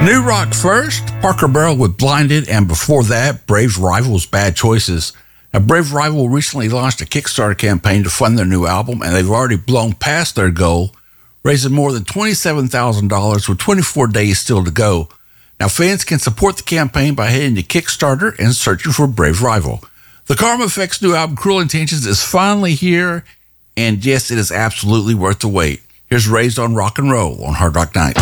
New rock first, Parker Barrel with Blinded, and before that, Brave's Rival's Bad Choices. Now, Brave Rival recently launched a Kickstarter campaign to fund their new album, and they've already blown past their goal, raising more than $27,000 with 24 days still to go. Now, fans can support the campaign by heading to Kickstarter and searching for Brave Rival. The Karma Effect's new album, Cruel Intentions, is finally here, and yes, it is absolutely worth the wait. Here's Raised on Rock and Roll on Hard Rock Night.